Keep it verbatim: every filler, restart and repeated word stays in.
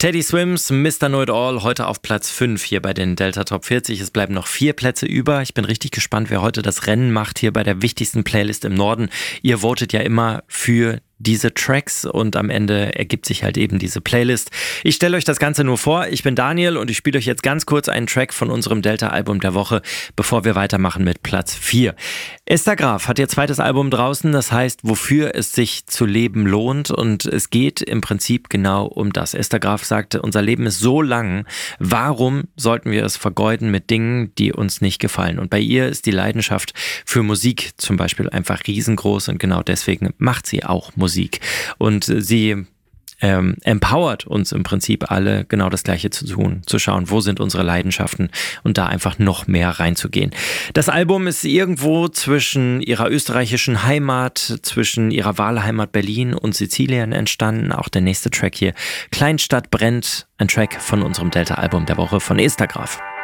Teddy Swims, Mister Know It All, heute auf Platz fünf hier bei den Delta Top vierzig. Es bleiben noch vier Plätze über. Ich bin richtig gespannt, wer heute das Rennen macht hier bei der wichtigsten Playlist im Norden. Ihr votet ja immer für diese Tracks und am Ende ergibt sich halt eben diese Playlist. Ich stelle euch das Ganze nur vor. Ich bin Daniel und ich spiele euch jetzt ganz kurz einen Track von unserem Delta-Album der Woche, bevor wir weitermachen mit Platz vier. Esther Graf hat ihr zweites Album draußen, das heißt, wofür es sich zu leben lohnt, und es geht im Prinzip genau um das. Esther Graf sagte, unser Leben ist so lang, warum sollten wir es vergeuden mit Dingen, die uns nicht gefallen? Und bei ihr ist die Leidenschaft für Musik zum Beispiel einfach riesengroß und genau deswegen macht sie auch Musik. Und sie ähm, empowert uns im Prinzip alle, genau das Gleiche zu tun, zu schauen, wo sind unsere Leidenschaften und da einfach noch mehr reinzugehen. Das Album ist irgendwo zwischen ihrer österreichischen Heimat, zwischen ihrer Wahlheimat Berlin und Sizilien entstanden. Auch der nächste Track hier, Kleinstadt brennt, ein Track von unserem Delta-Album der Woche von Esther Graf.